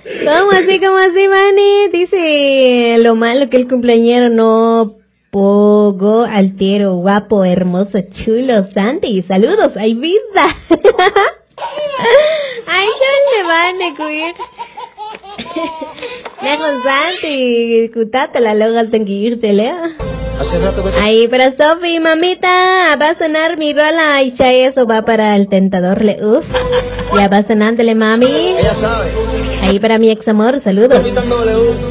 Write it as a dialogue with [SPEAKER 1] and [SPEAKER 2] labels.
[SPEAKER 1] ¿Cómo así, Manny? Dice, lo malo que el cumpleañero no pogo, altero, guapo, hermoso, chulo, Santi. Saludos, hay vida. Ay, yo le van a cuir. Lejos, Santi, cutate la loga al tanguirse, Leo. Ahí para Sofi, mamita, va a sonar mi rola y ya eso va para el tentador, uf. Ya va sonándole, mami.
[SPEAKER 2] Ella sabe.
[SPEAKER 1] Ahí para mi ex amor, saludos.